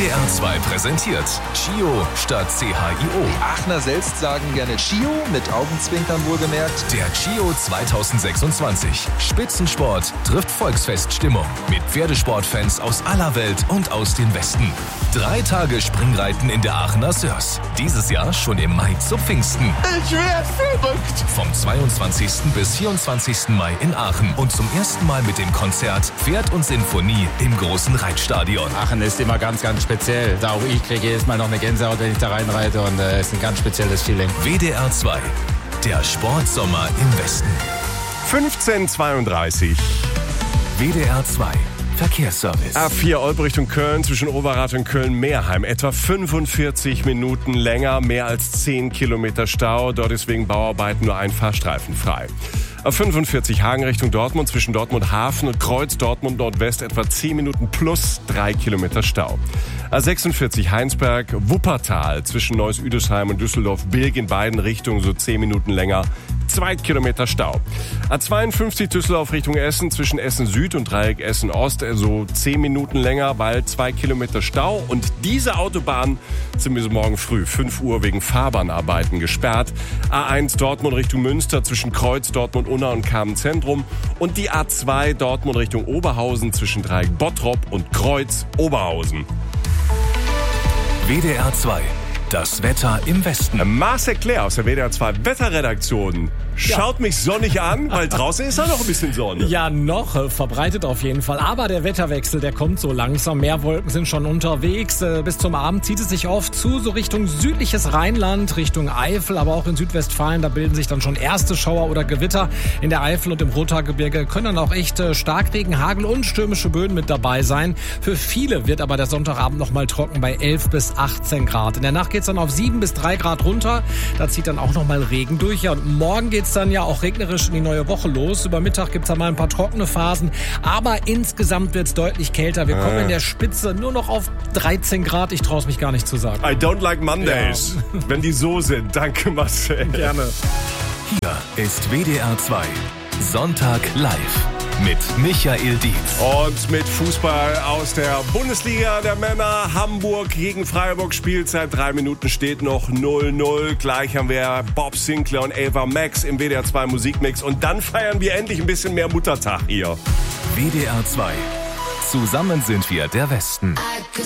WDR 2 präsentiert Chio statt CHIO. Die Aachener selbst sagen gerne Chio, mit Augenzwinkern wohlgemerkt. Der Chio 2026. Spitzensport trifft Volksfeststimmung. Mit Pferdesportfans aus aller Welt und aus den Westen. 3 Tage Springreiten in der Aachener Sörs. Dieses Jahr schon im Mai zu Pfingsten. Ich werd verrückt! Vom 22. bis 24. Mai in Aachen. Und zum ersten Mal mit dem Konzert Pferd und Sinfonie im großen Reitstadion. Aachen ist immer ganz, ganz speziell. Auch ich kriege jedes Mal noch eine Gänsehaut, wenn ich da reinreite, und es ist ein ganz spezielles Feeling. WDR 2, der Sportsommer im Westen. 15:32. WDR 2, Verkehrsservice. A4 Olpe Richtung Köln zwischen Overath und Köln-Meerheim. Etwa 45 Minuten länger, mehr als 10 Kilometer Stau. Dort ist wegen Bauarbeiten nur ein Fahrstreifen frei. A45 Hagen Richtung Dortmund zwischen Dortmund Hafen und Kreuz Dortmund Nordwest etwa 10 Minuten plus 3 Kilometer Stau. A46 Heinsberg Wuppertal zwischen Neuss-Üdesheim und Düsseldorf-Bilk in beiden Richtungen so 10 Minuten länger. 2 Kilometer Stau. A52 Düsseldorf Richtung Essen zwischen Essen Süd und Dreieck Essen Ost so 10 Minuten länger, weil 2 Kilometer Stau. Und diese Autobahn sind bis morgen früh 5 Uhr wegen Fahrbahnarbeiten gesperrt. A1 Dortmund Richtung Münster zwischen Kreuz Dortmund-Unna und Kamen-Zentrum. Und die A2 Dortmund Richtung Oberhausen zwischen Dreieck Bottrop und Kreuz Oberhausen. WDR 2, das Wetter im Westen. Marcel Claire aus der WDR 2 Wetterredaktion schaut mich sonnig an, weil draußen ist ja noch ein bisschen Sonne. Ja, noch verbreitet auf jeden Fall. Aber der Wetterwechsel, der kommt so langsam. Mehr Wolken sind schon unterwegs. Bis zum Abend zieht es sich oft zu, so Richtung südliches Rheinland, Richtung Eifel, aber auch in Südwestfalen. Da bilden sich dann schon erste Schauer oder Gewitter. In der Eifel und im Rothaargebirge können dann auch echt Starkregen, Hagel und stürmische Böen mit dabei sein. Für viele wird aber der Sonntagabend noch mal trocken bei 11 bis 18 Grad. In der Nacht geht's dann auf 7 bis 3 Grad runter. Da zieht dann auch noch mal Regen durch. Ja, und morgen geht's dann ja auch regnerisch in die neue Woche los. Über Mittag gibt's dann mal ein paar trockene Phasen. Aber insgesamt wird's deutlich kälter. Wir kommen in der Spitze nur noch auf 13 Grad. Ich traue es mich gar nicht zu sagen. I don't like Mondays, wenn die so sind. Danke, Marcel. Gerne. Hier ist WDR 2, Sonntag live mit Michael Dietz. Und mit Fußball aus der Bundesliga der Männer. Hamburg gegen Freiburg. Spielzeit 3 Minuten steht noch 0-0. Gleich haben wir Bob Sinclair und Ava Max im WDR 2 Musikmix. Und dann feiern wir endlich ein bisschen mehr Muttertag hier. WDR 2, zusammen sind wir der Westen.